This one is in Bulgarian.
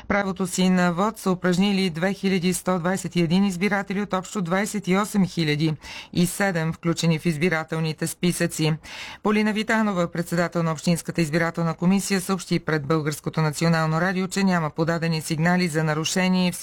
Правото си на вод са упражнили 2121 избиратели от общо 28 007, включени в избирателните списъци. Полина Витанова, председател на Общинската избирателна комисия, съобщи пред Българското национално радио, че няма подадени сигнали за нарушение в